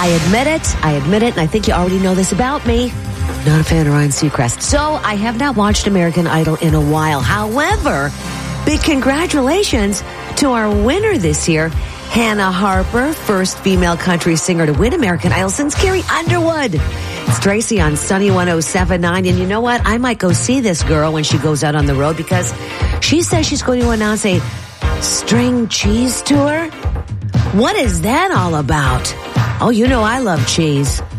I admit it, and I think you already know this about me. Not a fan of Ryan Seacrest. So I have not watched American Idol in a while. However, big congratulations to our winner this year, Hannah Harper, first female country singer to win American Idol since Carrie Underwood. It's Tracy on Sunny 107.9. And you know what? I might go see this girl when she goes out on the road because she says she's going to announce a string cheese tour. What is that all about? Oh, you know I love cheese.